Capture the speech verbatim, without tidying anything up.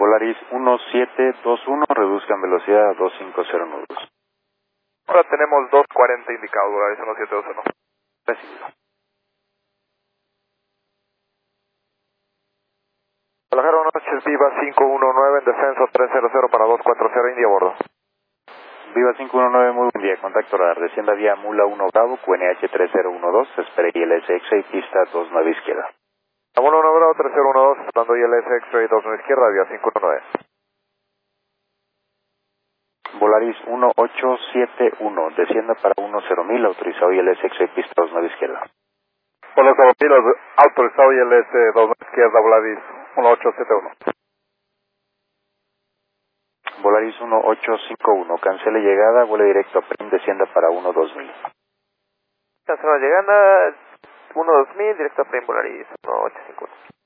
Volaris uno siete dos uno, reduzcan velocidad a dos cinco cero nudos. Ahora tenemos dos cuarenta indicado, Volaris uno siete dos uno. Recibido. Guadalajara, buenas noches, Viva cinco uno nueve en descenso trescientos para dos cuatro cero, India a bordo. Viva cinco uno nueve, muy buen día, contacto radar, descienda vía Mula uno Bravo, Q N H tres cero uno dos, espere I L S X-Ray, pista dos nueve izquierda. Mula uno Bravo, tres cero uno dos, dando I L S X-Ray dos nueve izquierda, vía cinco uno nueve. Volaris uno ocho siete uno, descienda para uno cero mil, autorizado I L S X-Ray, pista dos nueve izquierda. Hola, Coropilos, autorizado I L S dos nueve izquierda, Volaris uno ocho siete uno. Volaris uno ocho cinco uno, cancele llegada, vuele directo a P R I M, descienda para uno dos mil. Cancela llegada, uno dos mil, directo a P R I M, Volaris uno ocho cinco uno.